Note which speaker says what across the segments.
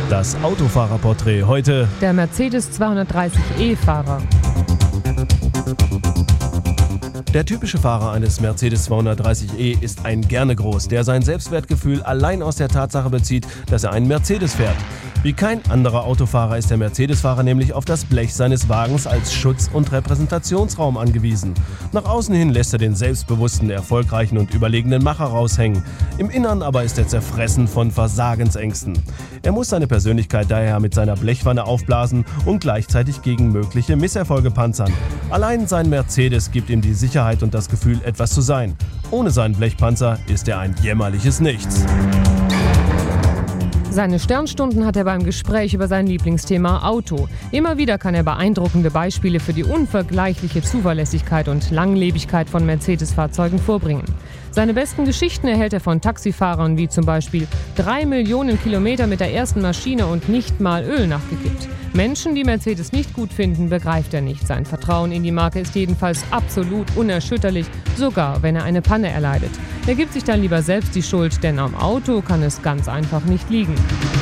Speaker 1: Das Autofahrerporträt heute.
Speaker 2: Der Mercedes 230e-Fahrer.
Speaker 1: Der typische Fahrer eines Mercedes 230e ist ein Gerne-Groß, der sein Selbstwertgefühl allein aus der Tatsache bezieht, dass er einen Mercedes fährt. Wie kein anderer Autofahrer ist der Mercedes-Fahrer nämlich auf das Blech seines Wagens als Schutz- und Repräsentationsraum angewiesen. Nach außen hin lässt er den selbstbewussten, erfolgreichen und überlegenen Macher raushängen. Im Innern aber ist er zerfressen von Versagensängsten. Er muss seine Persönlichkeit daher mit seiner Blechwanne aufblasen und gleichzeitig gegen mögliche Misserfolge panzern. Allein sein Mercedes gibt ihm die Sicherheit und das Gefühl, etwas zu sein. Ohne seinen Blechpanzer ist er ein jämmerliches Nichts.
Speaker 2: Seine Sternstunden hat er beim Gespräch über sein Lieblingsthema Auto. Immer wieder kann er beeindruckende Beispiele für die unvergleichliche Zuverlässigkeit und Langlebigkeit von Mercedes-Fahrzeugen vorbringen. Seine besten Geschichten erhält er von Taxifahrern wie zum Beispiel 3 Millionen Kilometer mit der ersten Maschine und nicht mal Öl nachgekippt. Menschen, die Mercedes nicht gut finden, begreift er nicht. Sein Vertrauen in die Marke ist jedenfalls absolut unerschütterlich, sogar wenn er eine Panne erleidet. Er gibt sich dann lieber selbst die Schuld, denn am Auto kann es ganz einfach nicht liegen.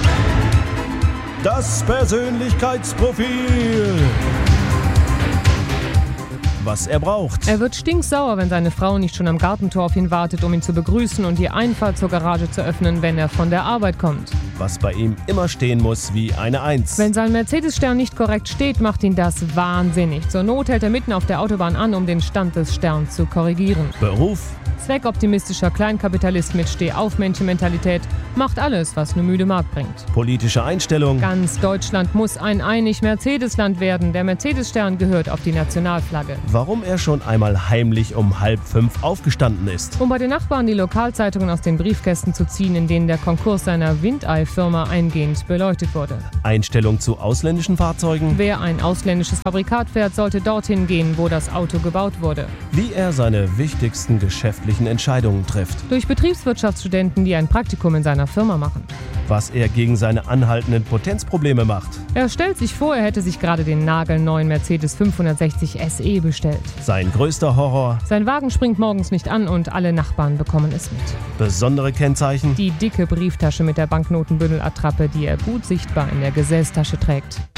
Speaker 1: Das Persönlichkeitsprofil. Was er braucht.
Speaker 2: Er wird stinksauer, wenn seine Frau nicht schon am Gartentor auf ihn wartet, um ihn zu begrüßen und die Einfahrt zur Garage zu öffnen, wenn er von der Arbeit kommt.
Speaker 1: Was bei ihm immer stehen muss wie eine Eins.
Speaker 2: Wenn sein Mercedes-Stern nicht korrekt steht, macht ihn das wahnsinnig. Zur Not hält er mitten auf der Autobahn an, um den Stand des Sterns zu korrigieren.
Speaker 1: Beruf.
Speaker 2: Zweckoptimistischer Kleinkapitalist mit Steh-auf-Männchen-Mentalität macht alles, was eine müde Mark bringt.
Speaker 1: Politische Einstellung.
Speaker 2: Ganz Deutschland muss ein einig Mercedes-Land werden. Der Mercedes-Stern gehört auf die Nationalflagge.
Speaker 1: Warum er schon einmal heimlich um 4:30 aufgestanden ist.
Speaker 2: Um bei den Nachbarn die Lokalzeitungen aus den Briefkästen zu ziehen, in denen der Konkurs seiner Windei-Firma eingehend beleuchtet wurde.
Speaker 1: Einstellung zu ausländischen Fahrzeugen.
Speaker 2: Wer ein ausländisches Fabrikat fährt, sollte dorthin gehen, wo das Auto gebaut wurde.
Speaker 1: Wie er seine wichtigsten geschäftlichen Entscheidungen trifft.
Speaker 2: Durch Betriebswirtschaftsstudenten, die ein Praktikum in seiner Firma machen.
Speaker 1: Was er gegen seine anhaltenden Potenzprobleme macht.
Speaker 2: Er stellt sich vor, er hätte sich gerade den nagelneuen Mercedes 560 SE bestellt.
Speaker 1: Sein größter Horror.
Speaker 2: Sein Wagen springt morgens nicht an und alle Nachbarn bekommen es mit.
Speaker 1: Besondere Kennzeichen.
Speaker 2: Die dicke Brieftasche mit der Banknotenbündelattrappe, die er gut sichtbar in der Gesäßtasche trägt.